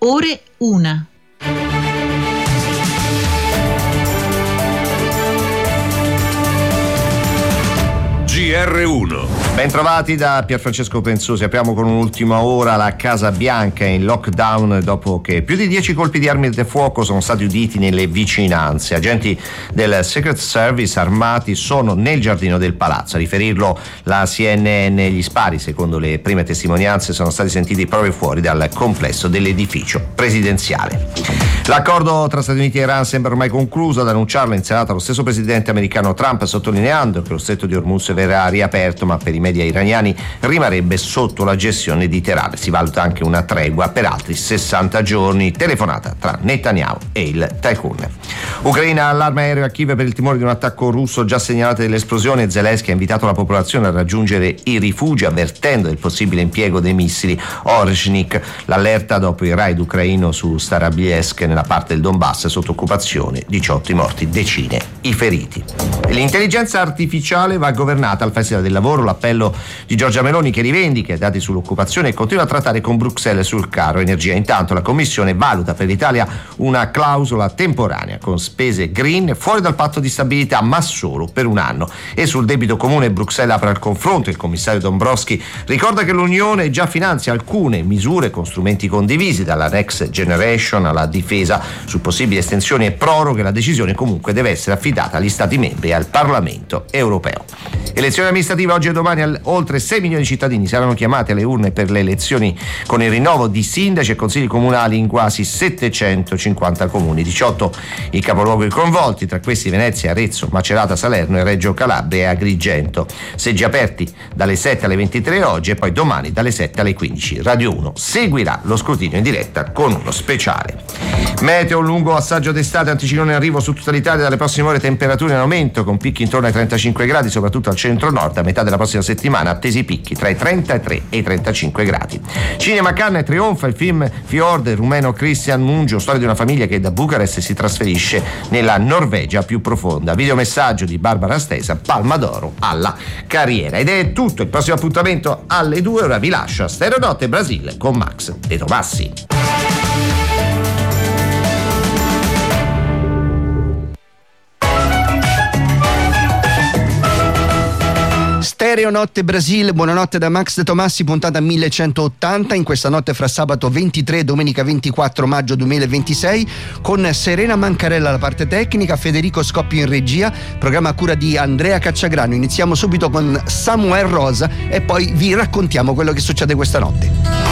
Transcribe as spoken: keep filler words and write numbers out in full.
ore una. G R uno. Bentrovati da Pierfrancesco Pensosi. Apriamo con un'ultima ora. La Casa Bianca è in lockdown dopo che più di dieci colpi di armi da fuoco sono stati uditi nelle vicinanze. Agenti del Secret Service armati sono nel giardino del palazzo. A riferirlo la C N N, gli spari, secondo le prime testimonianze, sono stati sentiti proprio fuori dal complesso dell'edificio presidenziale. L'accordo tra Stati Uniti e Iran sembra ormai concluso. Ad annunciarlo in Senato lo stesso presidente americano Trump, sottolineando che lo stretto di Hormuz verrà riaperto, ma per i media iraniani rimarrebbe sotto la gestione di Teheran. Si valuta anche una tregua per altri sessanta giorni. Telefonata tra Netanyahu e il tycoon. Ucraina, allarme aereo a Kiev per il timore di un attacco russo già segnalato dell'esplosione. Zelensky ha invitato la popolazione a raggiungere i rifugi, avvertendo del possibile impiego dei missili Oreshnik. L'allerta dopo il raid ucraino su Starobielsk nella parte del Donbass sotto occupazione, diciotto i morti, decine i feriti. L'intelligenza artificiale va governata. Al Festival del Lavoro l'appello di Giorgia Meloni, che rivendica i dati sull'occupazione e continua a trattare con Bruxelles sul caro energia. Intanto la Commissione valuta per l'Italia una clausola temporanea con spese green fuori dal patto di stabilità, ma solo per un anno. E sul debito comune Bruxelles apre al confronto. Il commissario Dombrovskis ricorda che l'Unione già finanzia alcune misure con strumenti condivisi, dalla Next Generation alla difesa. Su possibili estensioni e proroghe la decisione comunque deve essere affidata agli Stati membri e al Parlamento europeo. Elezioni amministrative oggi e domani. Oltre sei milioni di cittadini saranno chiamati alle urne per le elezioni con il rinnovo di sindaci e consigli comunali in quasi settecentocinquanta comuni. diciotto i capoluoghi coinvolti, tra questi Venezia, Arezzo, Macerata, Salerno e Reggio Calabria e Agrigento. Seggi aperti dalle sette alle ventitré oggi e poi domani dalle sette alle quindici. Radio uno seguirà lo scrutinio in diretta con uno speciale. Meteo, un lungo assaggio d'estate, anticiclone in arrivo su tutta l'Italia. Dalle prossime ore temperature in aumento con picchi intorno ai trentacinque gradi, soprattutto al centro-nord. A metà della prossima settimana attesi picchi tra i trentatré e i trentacinque gradi. Cinema Cannes trionfa il film Fjord del rumeno Christian Mungiu, storia di una famiglia che da Bucarest si trasferisce nella Norvegia più profonda. Videomessaggio di Barbara Stesa, Palma d'Oro alla carriera. Ed è tutto, il prossimo appuntamento alle due. Ora vi lascio a Stereo Notte Brasil con Max De Tomassi. Stereo Notte Brasil, buonanotte da Max De Tomassi, puntata millecentottanta, in questa notte fra sabato ventitré e domenica ventiquattro maggio duemilaventisei, con Serena Mancarella alla parte tecnica, Federico Scoppio in regia, programma a cura di Andrea Cacciagrano. Iniziamo subito con Samuel Rosa e poi vi raccontiamo quello che succede questa notte.